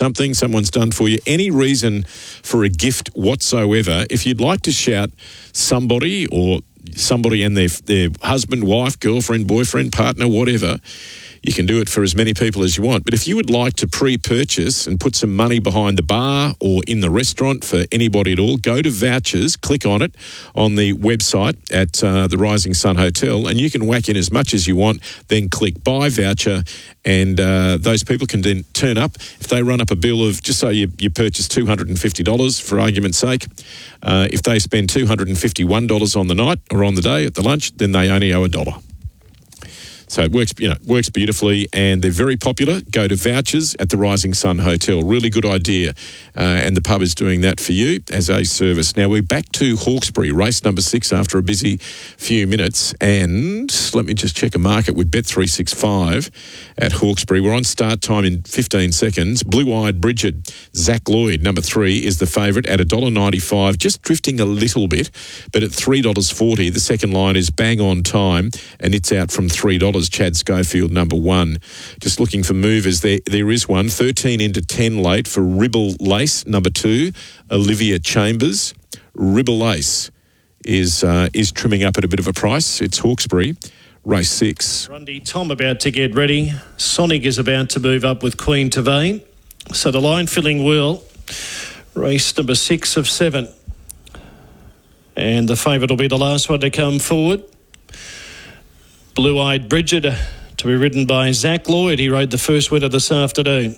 something someone's done for you, any reason for a gift whatsoever, if you'd like to shout somebody or somebody and their husband, wife, girlfriend, boyfriend, partner, whatever, you can do it for as many people as you want. But if you would like to pre-purchase and put some money behind the bar or in the restaurant for anybody at all, go to vouchers, click on it on the website at the Rising Sun Hotel, and you can whack in as much as you want, then click buy voucher, and those people can then turn up. If they run up a bill of, just say you purchase $250 for argument's sake, if they spend $251 on the night or on the day at the lunch, then they only owe $1. So it works beautifully, and they're very popular. Go to vouchers at the Rising Sun Hotel. Really good idea. And the pub is doing that for you as a service. Now, we're back to Hawkesbury, race number 6 after a busy few minutes. And let me just check a market with Bet365 at Hawkesbury. We're on start time in 15 seconds. Blue-Eyed Bridget, Zach Lloyd, number 3, is the favourite at $1.95, just drifting a little bit, but at $3.40. The second line is Bang On Time, and it's out from $3. Chad Schofield, number 1. Just looking for movers. There is one. 13 into 10 late for Ribble Lace, number 2. Olivia Chambers. Ribble Lace is trimming up at a bit of a price. It's Hawkesbury, race 6. Grundy Tom about to get ready. Sonic is about to move up with Queen Tavain. So the line filling wheel, race number 6 of 7. And the favourite will be the last one to come forward. Blue-Eyed Bridget, to be ridden by Zach Lloyd. He rode the first winner this afternoon.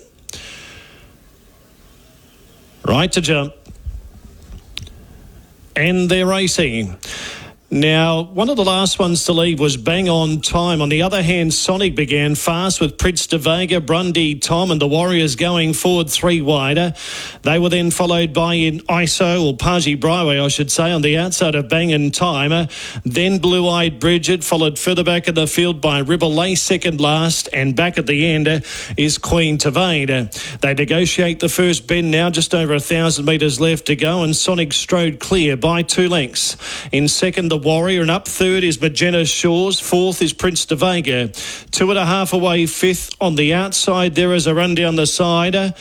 Right to jump. And they're racing. Now, one of the last ones to leave was Bang On Time. On the other hand, Sonic began fast with Prince de Vega, Grundy Tom, and the Warriors going forward 3 wider. They were then followed by ISO, or Paji Bryway, I should say, on the outside of Bang On Time. Then Blue-Eyed Bridget, followed further back in the field by Ribble Lace, second last, and back at the end is Queen Tavain. They negotiate the first bend now, just over 1,000 metres left to go, and Sonic strode clear by 2 lengths. In second, the Warrior, and up third is Magenta Shores. Fourth is Prince de Vega. 2.5 away, fifth on the outside. There is a run down the side.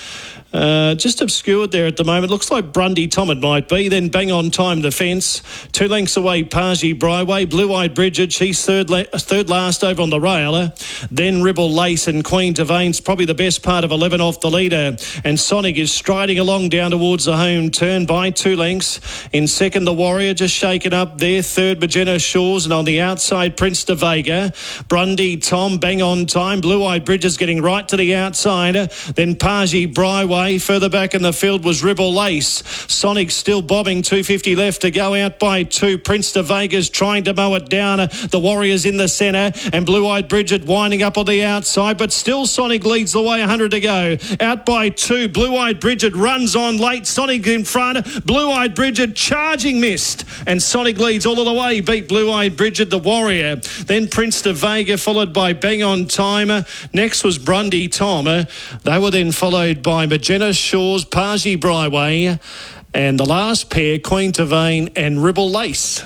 Just obscured there at the moment. Looks like Grundy Tom it might be. Then Bang On Time, the fence. 2 lengths away, Paji Bryway. Blue-Eyed Bridget, she's third last over on the rail. Then Ribble Lace and Queen Tavain's probably the best part of 11 off the leader. And Sonic is striding along down towards the home turn by 2 lengths. In second, the Warrior just shaken up there. Third, Magenta Shores. And on the outside, Prince de Vega. Grundy Tom, Bang On Time. Blue-Eyed Bridget's getting right to the outside. Then Paji Bryway. Further back in the field was Ribble Lace. Sonic still bobbing, 250 left to go, out by 2. Prince de Vega's trying to mow it down. The Warriors in the centre, and Blue-Eyed Bridget winding up on the outside, but still Sonic leads the way, 100 to go. Out by 2. Blue-Eyed Bridget runs on late. Sonic in front. Blue-Eyed Bridget charging missed, and Sonic leads all of the way. Beat Blue-Eyed Bridget, the Warrior. Then Prince de Vega, followed by Bang On Time. Next was Grundy Tom. They were then followed by Magenta Shores, Paji Bryway, and the last pair, Queen Tavain and Ribble Lace.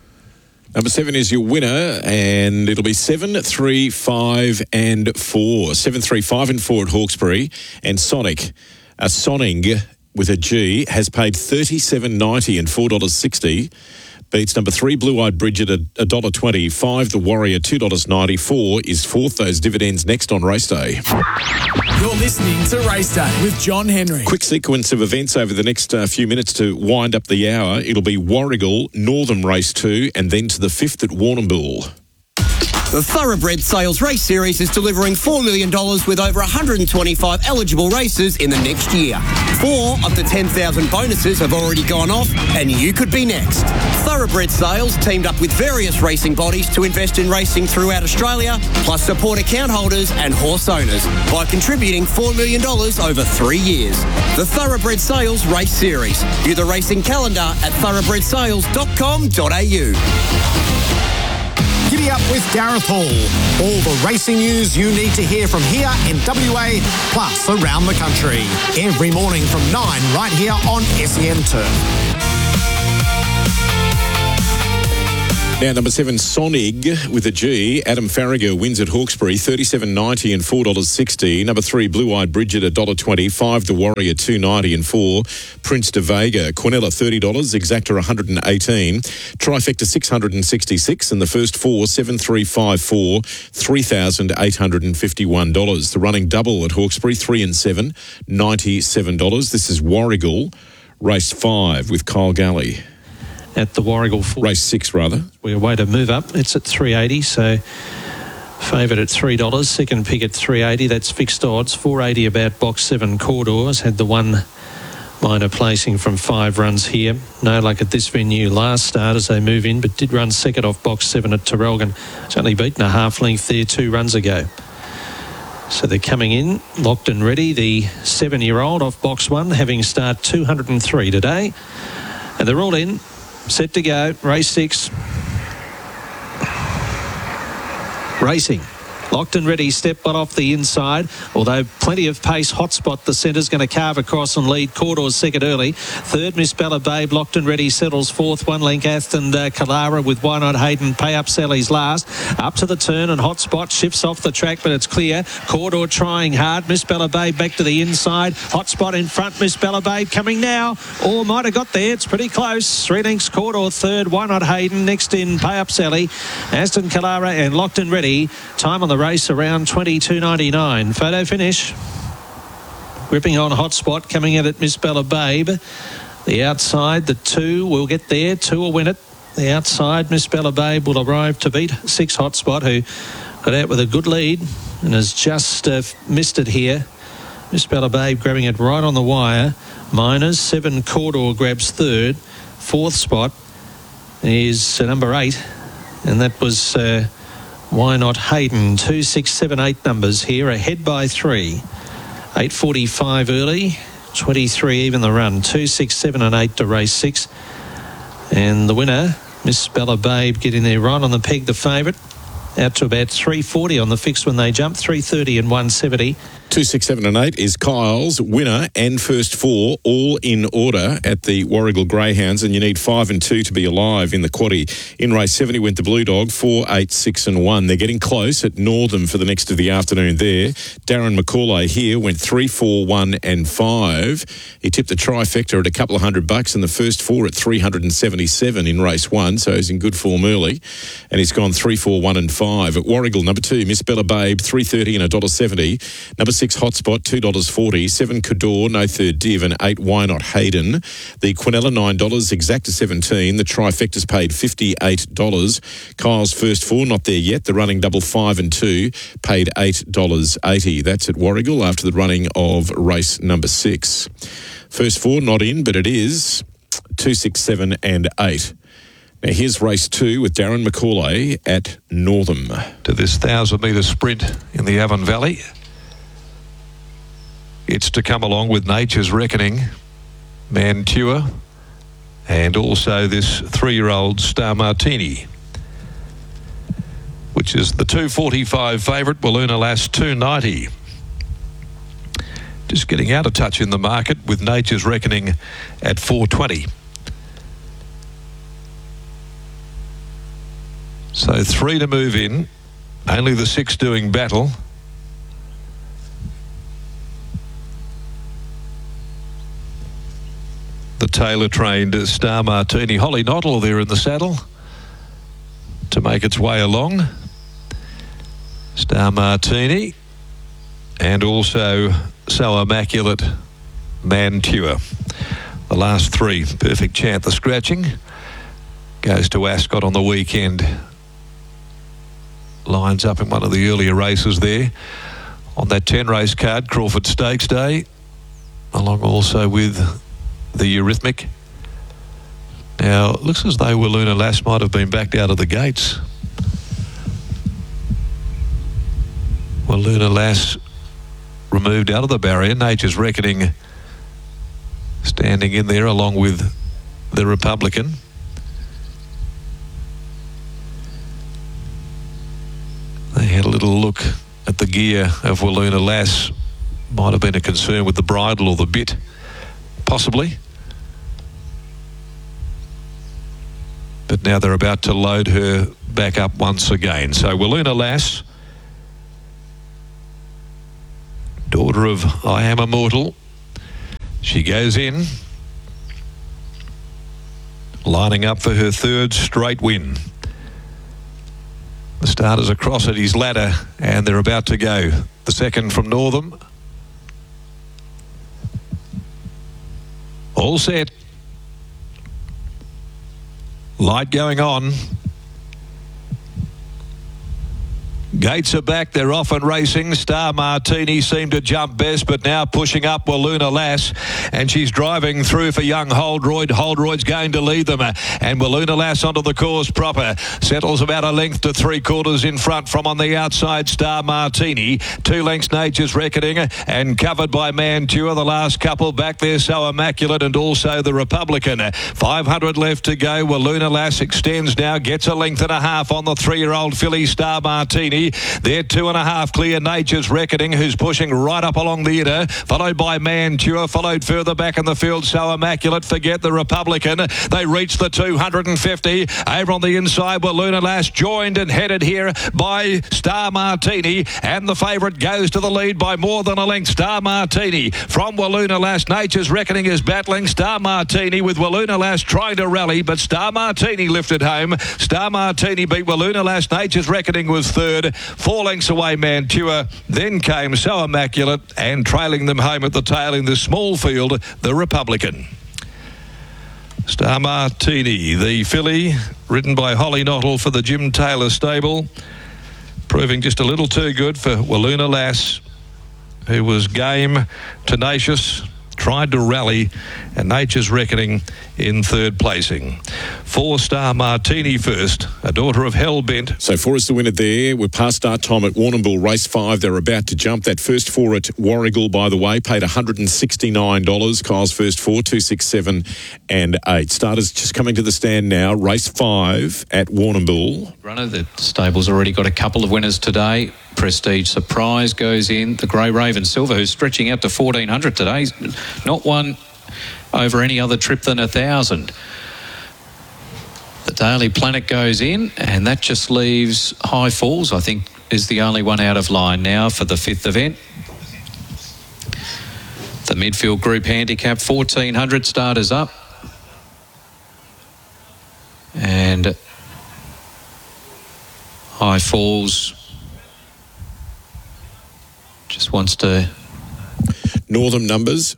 Number 7 is your winner, and it'll be 7, 3, 5 and 4. 7, 3, 5 and 4 at Hawkesbury. And Sonic, Soning with a G, has paid $37.90 and $4.60. Beats number 3, Blue-Eyed Bridget, at $1.20. 5, The Warrior, $2.90. 4 is fourth. Those dividends next on race day. You're listening to Race Day with John Henry. Quick sequence of events over the next few minutes to wind up the hour. It'll be Warragul, Northern Race 2, and then to the 5th at Warrnambool. The Thoroughbred Sales Race Series is delivering $4 million with over 125 eligible races in the next year. 4 of the 10,000 bonuses have already gone off, and you could be next. Thoroughbred Sales teamed up with various racing bodies to invest in racing throughout Australia, plus support account holders and horse owners by contributing $4 million over 3 years. The Thoroughbred Sales Race Series. View the racing calendar at thoroughbredsales.com.au. Giddy up with Gareth Hall. All the racing news you need to hear from here in WA, plus around the country. Every morning from 9 right here on SEN Turf. Now, number 7, Sonig with a G. Adam Farragher wins at Hawkesbury, $37.90 and $4.60. Number 3, Blue Eyed Bridget, $1.20. 5, The Warrior, $2.90 and 4. Prince de Vega, Quinella, $30. Exacta, $118. Trifecta, $666. And the first 4, 7, 3, 5, 4, $3,851. The running double at Hawkesbury, 3 and 7, $97. This is Warrigal, race 5 with Kyle Galley. At the Warrigal 4. Race 6, rather. We're way to move up. It's at $3.80, so favourite at $3. Second pick at $3.80. That's fixed odds. $4.80 about box 7 Corridors. Had the one minor placing from 5 runs here. No luck at this venue last start as they move in, but did run second off box 7 at Terrelgan. It's only beaten a half length there 2 runs ago. So they're coming in, locked and ready. The 7-year-old off box 1, having start 203 today. And they're all in. Set to go. Race 6. Racing. Locked and ready. Step 1 off the inside. Although plenty of pace. Hotspot. The centre's going to carve across and lead. Corridors second early. Third, Miss Bella Babe. Locked and ready. Settles fourth. 1 length Aston Kalara with Why Not Hayden. Pay Up Sally's last. Up to the turn and Hotspot shifts off the track, but it's clear. Corridor trying hard. Miss Bella Babe back to the inside. Hotspot in front. Miss Bella Babe coming now. Or might have got there. It's pretty close. 3 lengths Corridor third. Why Not Hayden. Next in Pay Up Sally. Aston Kalara and Locked and Ready. Time on the race around 22.99. Photo finish. Gripping on Hotspot, coming in at Miss Bella Babe. The outside, the 2 will get there. 2 will win it. The outside, Miss Bella Babe will arrive to beat 6 Hotspot, who got out with a good lead and has just missed it here. Miss Bella Babe grabbing it right on the wire. Miners, 7 Corridor grabs third. 4th spot is number 8, and that was Why Not Hayden. 2, 6, 7, 8 numbers here, ahead by 3. 8.45 early, 23 even the run. 2, 6, 7 and 8 to race 6. And the winner, Miss Bella Babe, getting there right on the peg, the favourite. Out to about 3.40 on the fixed when they jump, 3.30 and 1.70. 2, 6, 7 and 8 is Kyle's winner and first 4 all in order at the Warrigal Greyhounds, and you need 5 and 2 to be alive in the quaddie. In race 7 he went the Blue Dog, 4, 8, 6 and 1. They're getting close at Northam for the next of the afternoon there. Darren McCauley here went 3, 4, 1 and 5. He tipped the trifecta at a couple of $100 and the first 4 at 377 in race 1, so he's in good form early, and he's gone 3, 4, 1 and 5. At Warrigal, number 2, Miss Bella Babe, $3.30 and $1.70. Number 6, Hotspot, $2.40. 7, Cador, no third div, and 8, Why Not Hayden. The Quinella, $9, Exacta, $17. The trifecta's paid $58. Kyle's first 4, not there yet. The running double 5 and 2, paid $8.80. That's at Warrigal after the running of race number 6. First 4, not in, but it is 2, 6, 7 and 8. Now here's race 2 with Darren McCauley at Northam. To this 1,000-metre sprint in the Avon Valley. It's to come along with Nature's Reckoning, Mantua, and also this 3-year-old Star Martini, which is the 2.45 favourite, Walloona Lass, 2.90. Just getting out of touch in the market with Nature's Reckoning at 4.20. So 3 to move in, only the 6 doing battle. The Taylor-trained Star Martini. Holly Noddle there in the saddle to make its way along. Star Martini and also So Immaculate Mantua. The last 3, Perfect Chant. The scratching goes to Ascot on the weekend. Lines up in one of the earlier races there. On that 10-race card, Crawford Stakes Day, along also with the Eurythmic. Now, it looks as though Walloona Lass might have been backed out of the gates. Walloona Lass removed out of the barrier. Nature's Reckoning standing in there along with the Republican. They had a little look at the gear of Walloona Lass. Might have been a concern with the bridle or the bit, possibly. But now they're about to load her back up once again. So Wiluna Lass, daughter of I Am Immortal, she goes in, lining up for her third straight win. The starters across at his ladder, and they're about to go. The second from Northam. All set. Light going on. Gates are back, they're off and racing. Star Martini seemed to jump best, but now pushing up Wiluna Lass, and she's driving through for young Holdroyd. Holdroyd's going to lead them, and Wiluna Lass onto the course proper. Settles about a length to 3/4 in front from on the outside, Star Martini. 2 lengths Nature's Reckoning, and covered by Mantua. The last couple back there, So Immaculate and also the Republican. 500 left to go. Wiluna Lass extends now, gets a length and a half on the 3-year-old filly, Star Martini. They're 2.5 clear, Nature's Reckoning, who's pushing right up along the inner, followed by Mantua, followed further back in the field, So Immaculate, Forget the Republican. They reach the 250. Over on the inside, Wiluna Lass, joined and headed here by Star Martini, and the favourite goes to the lead by more than a length. Star Martini from Wiluna Lass. Nature's Reckoning is battling Star Martini with Wiluna Lass trying to rally, but Star Martini lifted home. Star Martini beat Wiluna Lass. Nature's Reckoning was third. 4 lengths away, Mantua. Then came So Immaculate, and trailing them home at the tail in the small field, the Republican. Star Martini, the filly, ridden by Holly Knottle for the Jim Taylor stable, proving just a little too good for Wiluna Lass, who was game, tenacious, tried to rally, and Nature's Reckoning in third placing. 4-Star Martini first, a daughter of Hellbent. So for us to win it there, we're past start time at Warrnambool race 5. They're about to jump. That first 4 at Warragul, by the way, paid $169. Kyle's first 4, 2, 6, 7 and 8. Starters just coming to the stand now. Race 5 at Warrnambool. Runner, the stable's already got a couple of winners today. Prestige Surprise goes in. The Grey Raven Silver, who's stretching out to 1,400 today. Not one over any other trip than 1,000. The Daily Planet goes in, and that just leaves High Falls, I think, is the only one out of line now for the 5th event. The midfield group handicap, 1,400 starters up. And High Falls just wants to... Northam numbers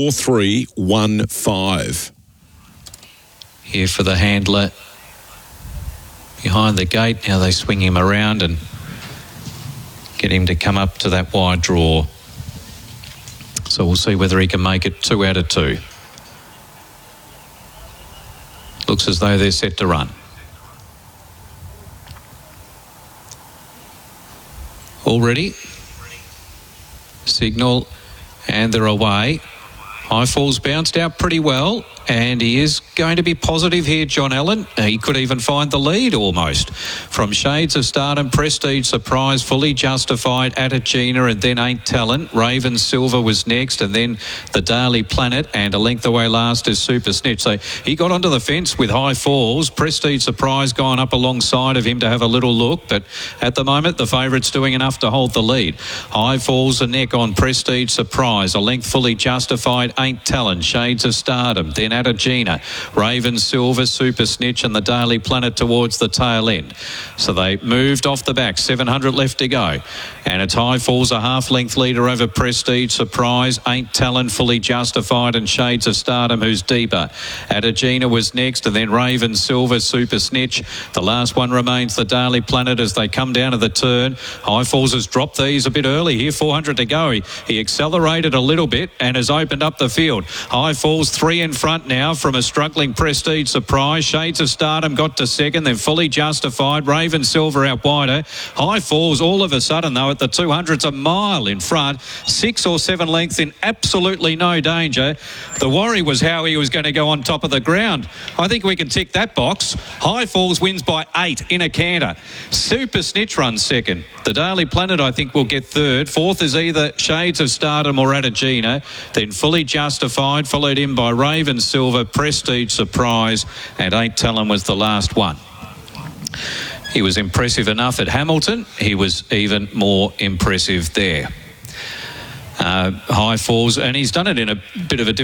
4315. Here for the handler behind the gate. Now they swing him around and get him to come up to that wide draw. So we'll see whether he can make it 2 out of 2. Looks as though they're set to run. All ready? Signal, and they're away. High Falls bounced out pretty well, and he is going to be positive here, John Allen. He could even find the lead almost. From Shades of Stardom, Prestige Surprise, Fully Justified, Attagina, and then Ain't Talent. Raven Silver was next, and then the Daily Planet, and a length away last is Super Snitch. So he got onto the fence with High Falls. Prestige Surprise gone up alongside of him to have a little look, but at the moment the favourite's doing enough to hold the lead. High Falls a neck on Prestige Surprise, a length Fully Justified, Ain't Talent, Shades of Stardom, then Attagina, Raven Silver, Super Snitch, and the Daily Planet towards the tail end. So they moved off the back, 700 left to go, and it's High Falls a half-length leader over Prestige Surprise, Ain't Talent, Fully Justified, and Shades of Stardom, who's deeper. Attagina was next, and then Raven Silver, Super Snitch. The last one remains the Daily Planet as they come down to the turn. High Falls has dropped these a bit early here, 400 to go. He accelerated a little bit and has opened up the field. High Falls 3 in front now from a struggling Prestige Surprise. Shades of Stardom got to second, then Fully Justified. Raven Silver out wider. High Falls all of a sudden though at the 200's a mile in front, 6 or 7 lengths in absolutely no danger. The worry was how he was going to go on top of the ground. I think we can tick that box. High Falls wins by 8 in a canter. Super Snitch runs second. The Daily Planet I think will get third. Fourth is either Shades of Stardom or Attagina. Then Fully Justified, followed in by Raven Silver. Silver, Prestige Surprise, and Ain't Tellin' was the last one. He was impressive enough at Hamilton. He was even more impressive there. High Falls, and he's done it in a bit of a different